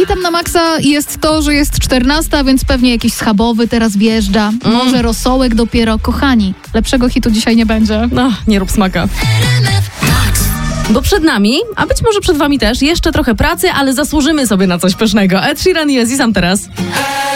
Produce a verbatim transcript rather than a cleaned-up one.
hitem na maksa jest to, że jest czternasta, więc pewnie jakiś schabowy teraz wjeżdża. Mm. Może rosołek dopiero. Kochani, lepszego hitu dzisiaj nie będzie. No, nie rób smaka. Bo przed nami, a być może przed wami też, jeszcze trochę pracy, ale zasłużymy sobie na coś pysznego. Ed Sheeran i Aziz Am teraz.